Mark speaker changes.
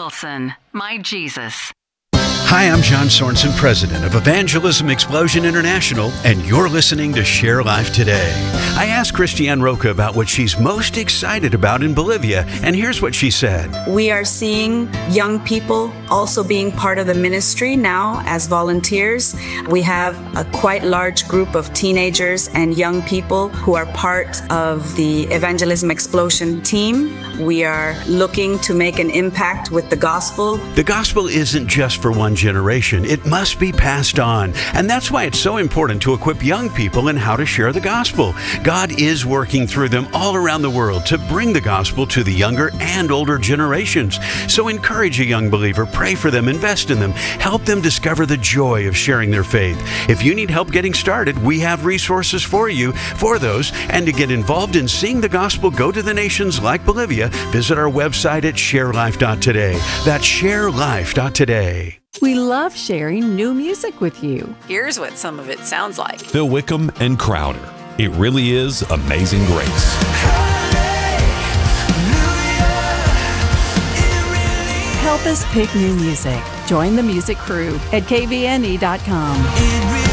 Speaker 1: Wilson, My Jesus.
Speaker 2: Hi, I'm John Sorensen, president of Evangelism Explosion International, and you're listening to Share Life Today. I asked Christiane Roca about what she's most excited about in Bolivia, and here's what she said.
Speaker 3: We are seeing young people also being part of the ministry now as volunteers. We have a quite large group of teenagers and young people who are part of the Evangelism Explosion team. We are looking to make an impact with the gospel.
Speaker 2: The gospel isn't just for one generation. It must be passed on. And that's why it's so important to equip young people in how to share the gospel. God is working through them all around the world to bring the gospel to the younger and older generations. So encourage a young believer, pray for them, invest in them, help them discover the joy of sharing their faith. If you need help getting started, we have resources for you for those. And to get involved in seeing the gospel go to the nations like Bolivia, visit our website at sharelife.today. That's sharelife.today.
Speaker 4: We love sharing new music with you.
Speaker 5: Here's what some of it sounds like.
Speaker 6: Phil Wickham and Crowder. It really is Amazing Grace.
Speaker 4: Help us pick new music. Join the music crew at kvne.com.